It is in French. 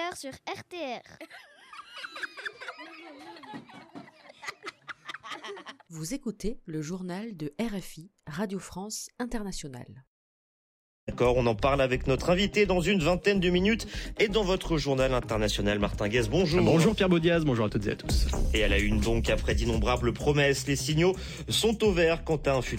heures sur RTR. Vous écoutez le journal de RFI, Radio France Internationale. D'accord, on en parle avec notre invité dans une vingtaine de minutes et dans votre journal international. Martin Guez, bonjour. Bonjour Pierre Baudiaz, bonjour à toutes et à tous. Et à la une donc, après d'innombrables promesses, les signaux sont au vert quant à un futur